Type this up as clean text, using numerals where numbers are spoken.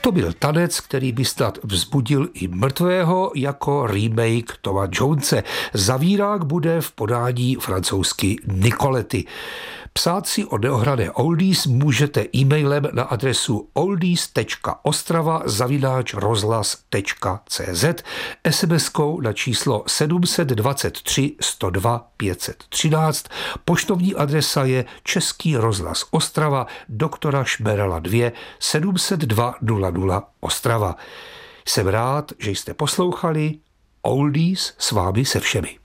To byl tanec, který by snad vzbudil i mrtvého jako remake Toma Jonese. Zavírák bude v podání francouzsky Nicoletti. Psát si o neohrané oldies můžete e-mailem na adresu oldies.ostrava@rozhlas.cz, SMS-kou na číslo 723 102 513. Poštovní adresa je Český rozhlas Ostrava, doktora Šmerela 2, 702 00 Ostrava. Jsem rád, že jste poslouchali Oldies s vámi se všemi.